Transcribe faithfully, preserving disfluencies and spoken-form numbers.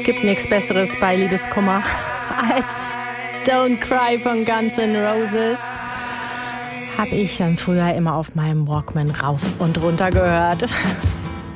Gibt nichts Besseres bei Liebeskummer als Don't Cry von Guns N' Roses. Hab ich dann früher immer auf meinem Walkman rauf und runter gehört.